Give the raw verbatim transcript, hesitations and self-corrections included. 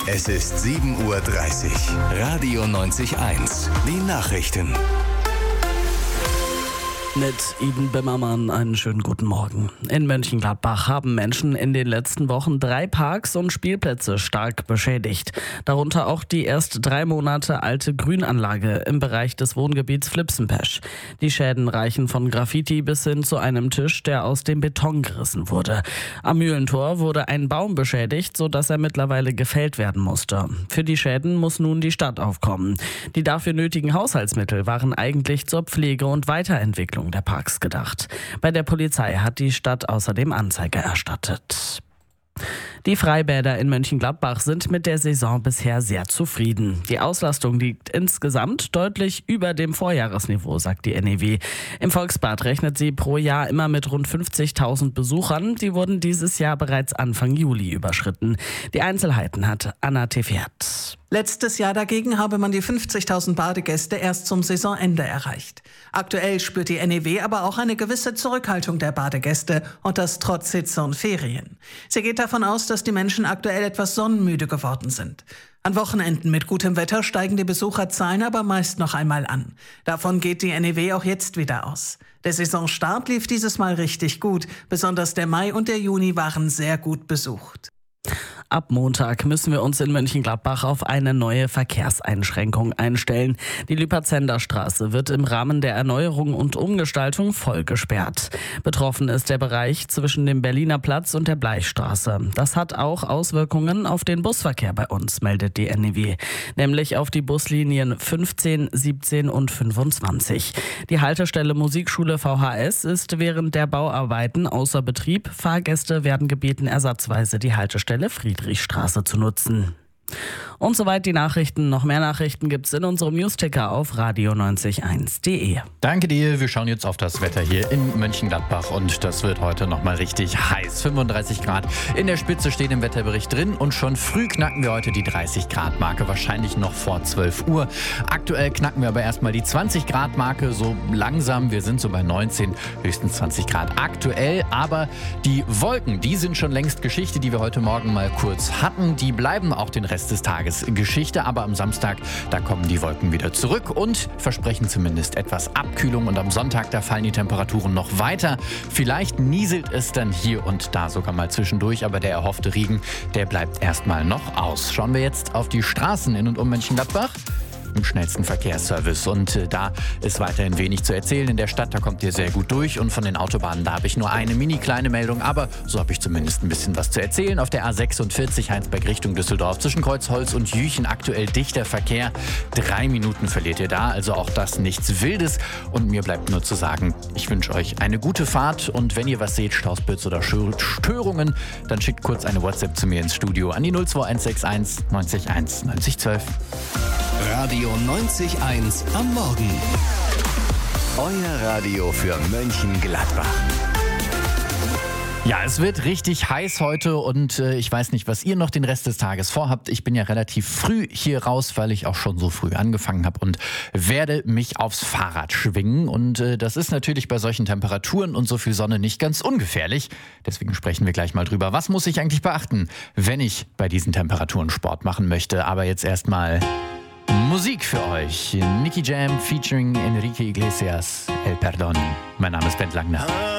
Es ist sieben Uhr dreißig. Radio neunzig eins. Die Nachrichten. Mit Iden Bimmermann einen schönen guten Morgen. In Mönchengladbach haben Menschen in den letzten Wochen drei Parks und Spielplätze stark beschädigt. Darunter auch die erst drei Monate alte Grünanlage im Bereich des Wohngebiets Flipsenpesch. Die Schäden reichen von Graffiti bis hin zu einem Tisch, der aus dem Beton gerissen wurde. Am Mühlentor wurde ein Baum beschädigt, sodass er mittlerweile gefällt werden musste. Für die Schäden muss nun die Stadt aufkommen. Die dafür nötigen Haushaltsmittel waren eigentlich zur Pflege und Weiterentwicklung der Parks gedacht. Bei der Polizei hat die Stadt außerdem Anzeige erstattet. Die Freibäder in Mönchengladbach sind mit der Saison bisher sehr zufrieden. Die Auslastung liegt insgesamt deutlich über dem Vorjahresniveau, sagt die N E W. Im Volksbad rechnet sie pro Jahr immer mit rund fünfzigtausend Besuchern. Die wurden dieses Jahr bereits Anfang Juli überschritten. Die Einzelheiten hat Anna Tefert. Letztes Jahr dagegen habe man die fünfzigtausend Badegäste erst zum Saisonende erreicht. Aktuell spürt die N E W aber auch eine gewisse Zurückhaltung der Badegäste und das trotz Hitze und Ferien. Sie geht davon aus, dass die Menschen aktuell etwas sonnenmüde geworden sind. An Wochenenden mit gutem Wetter steigen die Besucherzahlen aber meist noch einmal an. Davon geht die N E W auch jetzt wieder aus. Der Saisonstart lief dieses Mal richtig gut. Besonders der Mai und der Juni waren sehr gut besucht. Ab Montag müssen wir uns in Mönchengladbach auf eine neue Verkehrseinschränkung einstellen. Die Lüperzenderstraße wird im Rahmen der Erneuerung und Umgestaltung voll gesperrt. Betroffen ist der Bereich zwischen dem Berliner Platz und der Bleichstraße. Das hat auch Auswirkungen auf den Busverkehr bei uns, meldet die N E W. Nämlich auf die Buslinien fünfzehn, siebzehn und fünfundzwanzig. Die Haltestelle Musikschule V H S ist während der Bauarbeiten außer Betrieb. Fahrgäste werden gebeten, ersatzweise die Haltestelle Friedrichstraße zu nutzen. Und soweit die Nachrichten. Noch mehr Nachrichten gibt's in unserem Newsticker auf radio neunzig eins punkt de. Danke dir. Wir schauen jetzt auf das Wetter hier in Mönchengladbach und das wird heute nochmal richtig heiß. fünfunddreißig Grad in der Spitze steht im Wetterbericht drin und schon früh knacken wir heute die dreißig Grad Marke, wahrscheinlich noch vor zwölf Uhr. Aktuell knacken wir aber erstmal die zwanzig Grad Marke, so langsam. Wir sind so bei neunzehn, höchstens zwanzig Grad aktuell, aber die Wolken, die sind schon längst Geschichte, die wir heute Morgen mal kurz hatten. Die bleiben auch den Rest des Tages Geschichte, aber am Samstag, da kommen die Wolken wieder zurück und versprechen zumindest etwas Abkühlung und am Sonntag, da fallen die Temperaturen noch weiter. Vielleicht nieselt es dann hier und da sogar mal zwischendurch, aber der erhoffte Regen, der bleibt erstmal noch aus. Schauen wir jetzt auf die Straßen in und um Mönchengladbach. Im schnellsten Verkehrsservice. Und äh, da ist weiterhin wenig zu erzählen. In der Stadt, da kommt ihr sehr gut durch. Und von den Autobahnen, da habe ich nur eine mini kleine Meldung. Aber so habe ich zumindest ein bisschen was zu erzählen. Auf der A sechsundvierzig Heinsberg Richtung Düsseldorf zwischen Kreuzholz und Jüchen aktuell dichter Verkehr. Drei Minuten verliert ihr da. Also auch das nichts Wildes. Und mir bleibt nur zu sagen, ich wünsche euch eine gute Fahrt. Und wenn ihr was seht, Stausblitz oder Störungen, dann schickt kurz eine WhatsApp zu mir ins Studio an die null zwei eins sechs eins neunzig eins neunzig zwölf. Radio neunzig eins am Morgen. Euer Radio für Mönchengladbach. Ja, es wird richtig heiß heute und äh, ich weiß nicht, was ihr noch den Rest des Tages vorhabt. Ich bin ja relativ früh hier raus, weil ich auch schon so früh angefangen habe und werde mich aufs Fahrrad schwingen. Und äh, das ist natürlich bei solchen Temperaturen und so viel Sonne nicht ganz ungefährlich. Deswegen sprechen wir gleich mal drüber. Was muss ich eigentlich beachten, wenn ich bei diesen Temperaturen Sport machen möchte? Aber jetzt erstmal Musik für euch. Nicky Jam featuring Enrique Iglesias, El Perdón. Mein Name ist Bent Langner.